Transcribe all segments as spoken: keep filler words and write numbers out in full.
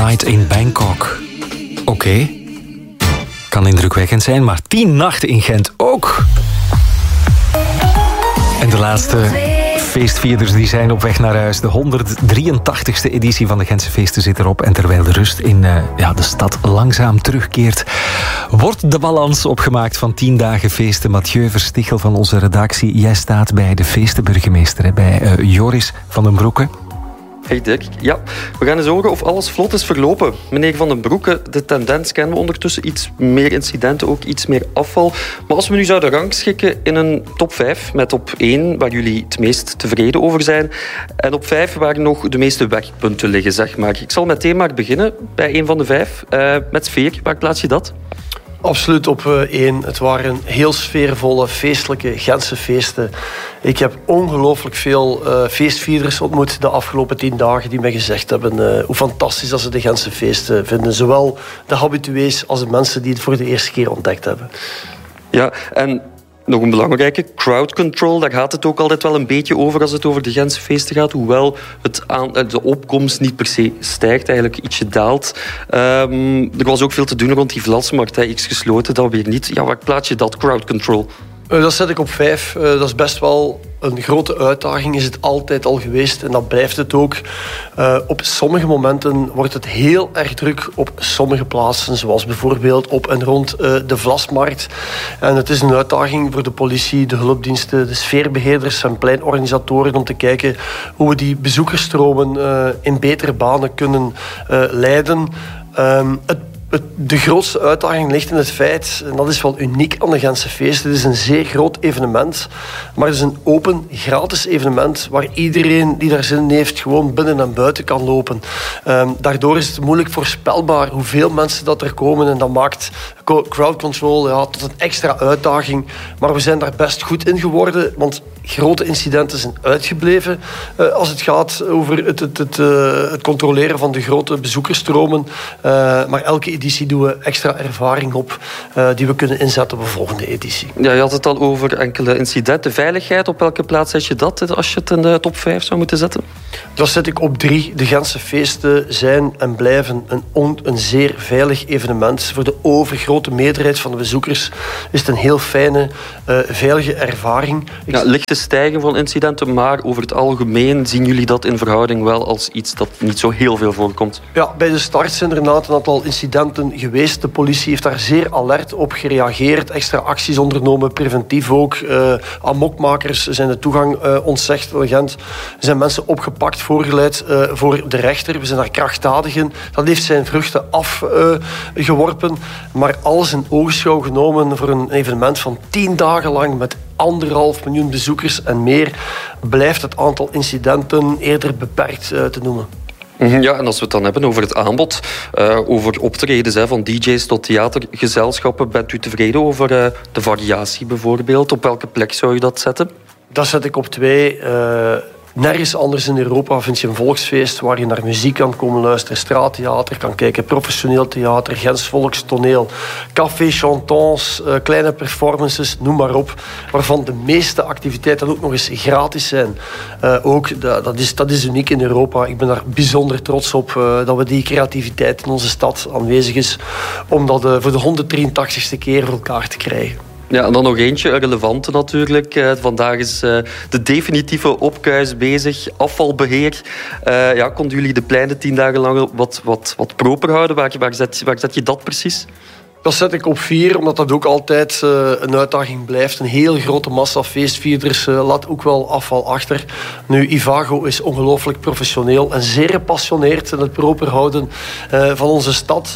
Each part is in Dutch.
Night in Bangkok. Oké. Okay. Kan indrukwekkend zijn, maar tien nachten in Gent ook. En de laatste feestvierders die zijn op weg naar huis. De honderddrieëntachtigste editie van de Gentse feesten zit erop. En terwijl de rust in uh, ja, de stad langzaam terugkeert, wordt de balans opgemaakt van tien dagen feesten. Mathieu Verstichel van onze redactie. Jij staat bij de feestenburgemeester, hè, bij uh, Joris van den Broeke. Hey Dirk, ja, we gaan eens horen of alles vlot is verlopen. Meneer Van den Broeke, de tendens kennen we ondertussen. Iets meer incidenten, ook iets meer afval. Maar als we nu zouden rangschikken in een top vijf, met op één waar jullie het meest tevreden over zijn, en op vijf waar nog de meeste werkpunten liggen, zeg maar. Ik zal meteen maar beginnen bij een van de vijf. Uh, met sfeer, waar plaats je dat? Absoluut op één. Het waren heel sfeervolle, feestelijke Gentse feesten. Ik heb ongelooflijk veel uh, feestvierders ontmoet de afgelopen tien dagen die mij gezegd hebben uh, hoe fantastisch dat ze de Gentse feesten vinden. Zowel de habitués als de mensen die het voor de eerste keer ontdekt hebben. Ja, en nog een belangrijke, crowd control. Daar gaat het ook altijd wel een beetje over als het over de Gentse feesten gaat. Hoewel het aan, de opkomst niet per se stijgt, eigenlijk ietsje daalt. Um, er was ook veel te doen rond die Vlasmarkt, hè, X gesloten, dat weer niet. Ja, waar plaats je dat, crowd control? Uh, dat zet ik op vijf. Uh, dat is best wel een grote uitdaging, is het altijd al geweest. En dat blijft het ook. Uh, op sommige momenten wordt het heel erg druk op sommige plaatsen. Zoals bijvoorbeeld op en rond uh, de Vlasmarkt. En het is een uitdaging voor de politie, de hulpdiensten, de sfeerbeheerders en pleinorganisatoren om te kijken hoe we die bezoekersstromen uh, in betere banen kunnen uh, leiden. Um, het De grootste uitdaging ligt in het feit, en dat is wel uniek aan de Gentse feesten, het is een zeer groot evenement, maar het is een open, gratis evenement waar iedereen die daar zin in heeft gewoon binnen en buiten kan lopen. Um, daardoor is het moeilijk voorspelbaar hoeveel mensen dat er komen en dat maakt crowd control ja, tot een extra uitdaging. Maar we zijn daar best goed in geworden, want grote incidenten zijn uitgebleven uh, als het gaat over het, het, het, uh, het controleren van de grote bezoekersstromen. Uh, maar elke editie doen we extra ervaring op uh, die we kunnen inzetten op de volgende editie. Ja, je had het al over enkele incidenten. Veiligheid, op welke plaats zet je dat als je het in de top vijf zou moeten zetten? Dat zet ik op drie. De Gentse feesten zijn en blijven een, on, een zeer veilig evenement. Voor de overgrote meerderheid van de bezoekers is het een heel fijne, uh, veilige ervaring. Ik... Ja, lichte stijging van incidenten, maar over het algemeen zien jullie dat in verhouding wel als iets dat niet zo heel veel voorkomt? Ja, bij de start zijn er inderdaad een aantal incidenten geweest. De politie heeft daar zeer alert op gereageerd, extra acties ondernomen, preventief ook. Uh, amokmakers zijn de toegang uh, ontzegd in Gent. Er zijn mensen opgepakt, voorgeleid uh, voor de rechter. We zijn daar krachtdadig in. Dat heeft zijn vruchten afgeworpen. Uh, maar alles in oogschouw genomen voor een evenement van tien dagen lang met anderhalf miljoen bezoekers en meer, blijft het aantal incidenten eerder beperkt uh, te noemen. Ja, en als we het dan hebben over het aanbod, uh, over optredens hè, van D J's tot theatergezelschappen, bent u tevreden over uh, de variatie bijvoorbeeld? Op welke plek zou je dat zetten? Dat zet ik op twee. Uh, Nergens anders in Europa vind je een volksfeest waar je naar muziek kan komen luisteren, straattheater kan kijken, professioneel theater, Gents volkstoneel, café chantants, uh, kleine performances, noem maar op, waarvan de meeste activiteiten ook nog eens gratis zijn. Uh, ook, dat, dat, is, dat is uniek in Europa. Ik ben daar bijzonder trots op uh, dat we die creativiteit in onze stad aanwezig is om dat uh, voor de honderddrieëntachtigste keer voor elkaar te krijgen. Ja, en dan nog eentje, een relevante natuurlijk. Uh, vandaag is uh, de definitieve opkuis bezig, afvalbeheer. Uh, ja, konden jullie de pleinen tien dagen lang wat, wat, wat proper houden? Waar, waar, zet, waar zet je dat precies? Dat zet ik op vier, omdat dat ook altijd uh, een uitdaging blijft. Een heel grote massa feestvierders uh, laat ook wel afval achter. Nu, Ivago is ongelooflijk professioneel en zeer gepassioneerd in het proper houden uh, van onze stad.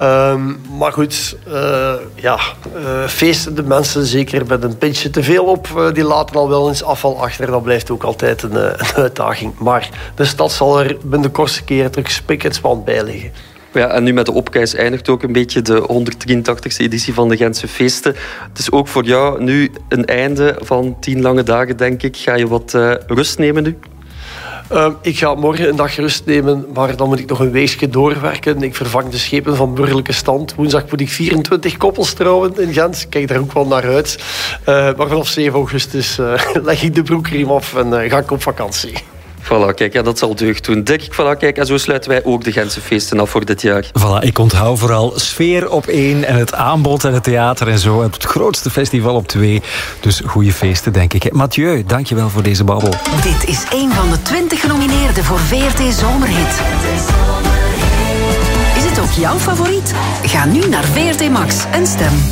Um, maar goed, uh, ja, uh, feestende mensen, zeker met een pintje te veel op, uh, die laten al wel eens afval achter. Dat blijft ook altijd een, uh, een uitdaging. Maar de stad zal er binnen de kortste keren terug spik en span bij liggen. Ja, en nu met de opkuis eindigt ook een beetje de honderddrieëntachtigste editie van de Gentse feesten. Het is ook voor jou nu een einde van tien lange dagen, denk ik. Ga je wat uh, rust nemen nu? Uh, ik ga morgen een dag rust nemen, maar dan moet ik nog een weekje doorwerken. Ik vervang de schepen van burgerlijke stand. Woensdag moet ik vierentwintig koppels trouwen in Gent. Ik kijk daar ook wel naar uit. Uh, maar vanaf zeven augustus uh, leg ik de broekriem af en uh, ga ik op vakantie. Voilà, kijk, ja, dat zal deugd doen. Dirk, voilà, kijk, en zo sluiten wij ook de Gentse feesten af voor dit jaar. Voilà, ik onthoud vooral sfeer op één en het aanbod en het theater en zo. En het grootste festival op twee. Dus goede feesten, denk ik. Mathieu, dankjewel voor deze babbel. Dit is een van de twintig genomineerden voor V R T Zomerhit. Is het ook jouw favoriet? Ga nu naar V R T Max en stem.